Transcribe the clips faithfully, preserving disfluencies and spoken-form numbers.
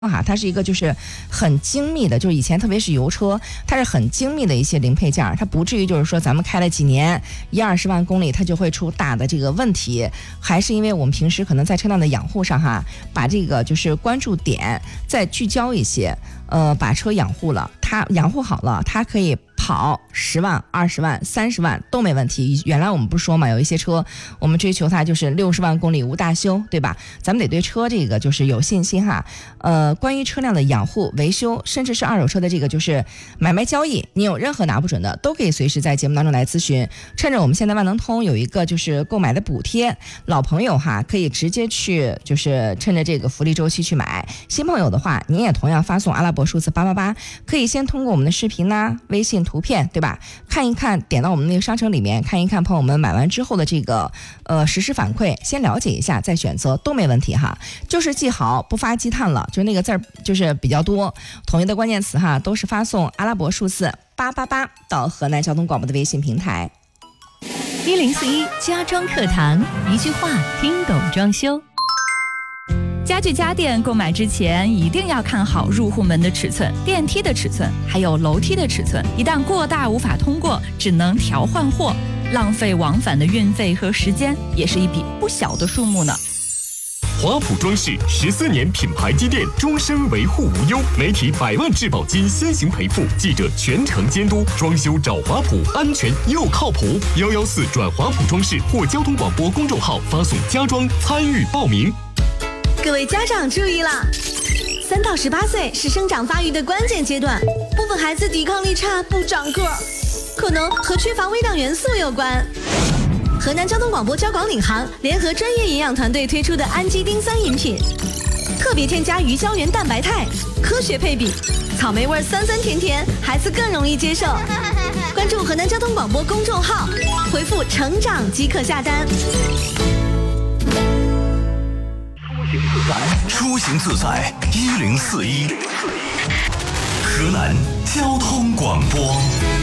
哈，它是一个就是很精密的，就是以前特别是油车，它是很精密的一些零配件，它不至于就是说咱们开了几年一二十万公里它就会出大的这个问题，还是因为我们平时可能在车辆的养护上哈，把这个就是关注点再聚焦一些，呃，把车养护了，它养护好了，它可以跑十万、二十万、三十万都没问题。原来我们不说嘛，有一些车我们追求它就是六十万公里无大修，对吧？咱们得对车这个就是有信心哈。呃，关于车辆的养护、维修，甚至是二手车的这个就是买卖交易，你有任何拿不准的，都可以随时在节目当中来咨询。趁着我们现在万能通有一个就是购买的补贴，老朋友哈可以直接去就是趁着这个福利周期去买。新朋友的话，您也同样发送阿拉伯数字八八八，可以先通过我们的视频呐、微信图片，对吧？看一看，点到我们那个商城里面看一看，朋友们买完之后的这个呃实时反馈，先了解一下，再选择都没问题哈。就是记好，不发积碳了，就那个字儿就是比较多，统一的关键词哈，都是发送阿拉伯数字八八八到河南交通广播的微信平台。 一零四一家装课堂，一句话听懂装修。家具家电购买之前一定要看好入户门的尺寸、电梯的尺寸，还有楼梯的尺寸。一旦过大无法通过，只能调换货，浪费往返的运费和时间，也是一笔不小的数目呢。 华普装饰十四年品牌积淀，终身维护无忧，媒体百万质保金先行赔付，记者全程监督，装修找华普，安全又靠谱。幺幺四转华普装饰或交通广播公众号发送家装参与报名。 各位家长注意啦！三到十八岁是生长发育的关键阶段，部分孩子抵抗力差，不长个儿，可能和缺乏微量元素有关。河南交通广播交广领航联合专业营养团队推出的氨基丁酸饮品，特别添加鱼胶原蛋白肽，科学配比，草莓味酸酸甜甜，孩子更容易接受。关注河南交通广播公众号，回复成长即可下单。 出行自在一零四一，河南交通广播。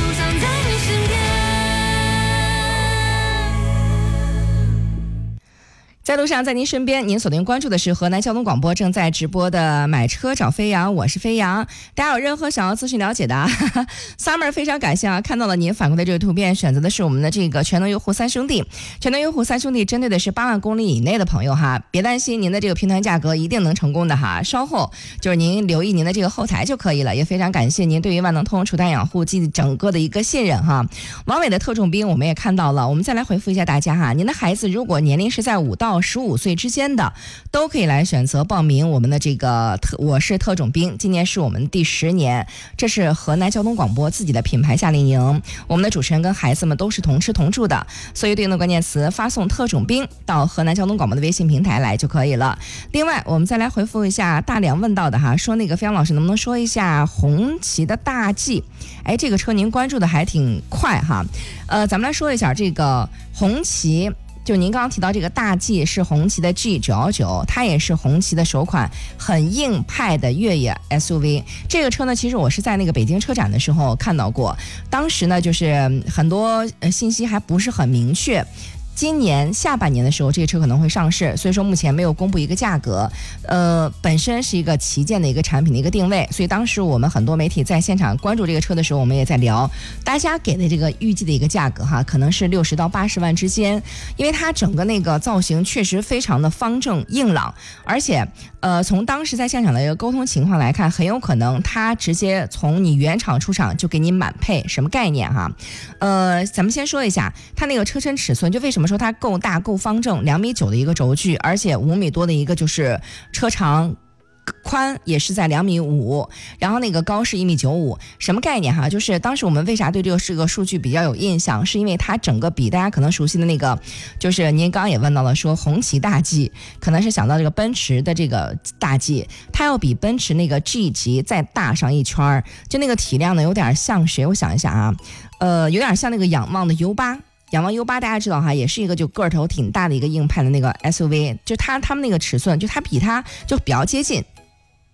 在路上，在您身边，您锁定关注的是河南交通广播正在直播的买车找飞扬，我是飞扬。大家有任何想要咨询了解的啊 ，Summer 非常感谢啊，看到了您反馈的这个图片，选择的是我们的这个全能优护三兄弟。全能优护三兄弟针对的是八万公里以内的朋友哈，别担心，您的这个拼团价格一定能成功的哈。稍后就是您留意您的这个后台就可以了，也非常感谢您对于万能通除碳养护剂整个的一个信任哈。王伟的特种兵我们也看到了，我们再来回复一下大家哈，您的孩子如果年龄是在五到十五岁之间的，都可以来选择报名我们的这个特我是特种兵，今年是我们第十年，这是河南交通广播自己的品牌夏令营，我们的主持人跟孩子们都是同吃同住的，所以对应的关键词发送特种兵到河南交通广播的微信平台来就可以了。另外我们再来回复一下大梁问到的哈，说那个飞扬老师能不能说一下红旗的大 G， 哎，这个车您关注的还挺快哈，呃，咱们来说一下这个红旗。就您刚刚提到这个大 G 是红旗的 G 九一九，它也是红旗的首款很硬派的越野 S U V。这个车呢，其实我是在那个北京车展的时候看到过，当时呢就是很多信息还不是很明确。今年下半年的时候，这个车可能会上市，所以说目前没有公布一个价格。呃，本身是一个旗舰的一个产品的一个定位，所以当时我们很多媒体在现场关注这个车的时候，我们也在聊，大家给的这个预计的一个价格哈，可能是六十到八十万之间，因为它整个那个造型确实非常的方正硬朗，而且呃，从当时在现场的一个沟通情况来看，很有可能它直接从你原厂出厂就给你满配，什么概念哈？呃，咱们先说一下它那个车身尺寸，就为什么说它够大够方正，两米九的一个轴距，而且五米多的一个就是车长，宽也是在两米五，然后那个高是一米九五，什么概念哈？就是当时我们为啥对这个这个数据比较有印象，是因为它整个比大家可能熟悉的那个，就是您刚刚也问到了，说红旗大 G， 可能是想到这个奔驰的这个大 G， 它要比奔驰那个 G 级再大上一圈，就那个体量呢有点像谁？我想一想啊，呃，有点像那个仰望的 U 八。仰望 U 八大家知道哈，也是一个就个头挺大的一个硬派的那个 S U V， 就它他们那个尺寸，就它比它就比较接近。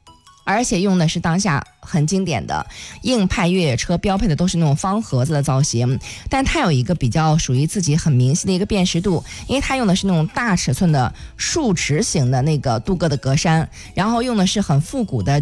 而且用的是当下很经典的硬派越野车标配的都是那种方盒子的造型，但它有一个比较属于自己很明晰的一个辨识度，因为它用的是那种大尺寸的竖直型的那个镀铬的格栅，然后用的是很复古的